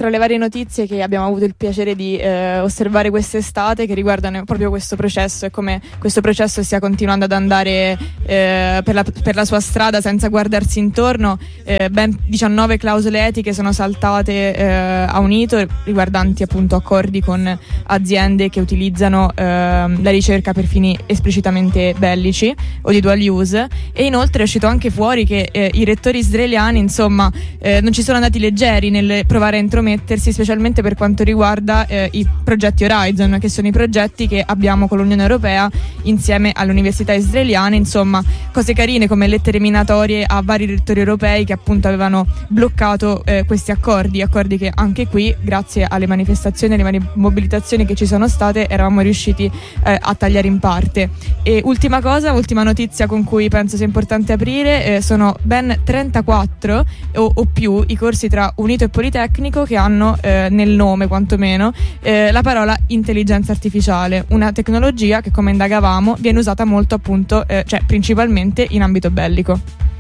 tra le varie notizie che abbiamo avuto il piacere di osservare quest'estate, che riguardano proprio questo processo e come questo processo stia continuando ad andare per la sua strada senza guardarsi intorno, ben 19 clausole etiche sono saltate a UNITO, riguardanti appunto accordi con aziende che utilizzano la ricerca per fini esplicitamente bellici o di dual use. E inoltre è uscito anche fuori che i rettori israeliani, insomma, non ci sono andati leggeri nel provare a intromettersi, specialmente per quanto riguarda i progetti Horizon, che sono i progetti che abbiamo con l'Unione Europea insieme alle università israeliane. Insomma, cose carine come lettere minatorie a vari rettori europei che appunto avevano bloccato questi accordi che anche qui, grazie alle manifestazioni e alle varie mobilitazioni che ci sono state, eravamo riusciti a tagliare in parte. E ultima notizia con cui penso sia importante aprire, sono ben 34 o più i corsi tra UNITO e Politecnico che hanno nel nome quantomeno la parola intelligenza artificiale, una tecnologia che, come indagavamo, viene usata molto appunto, cioè principalmente in ambito bellico.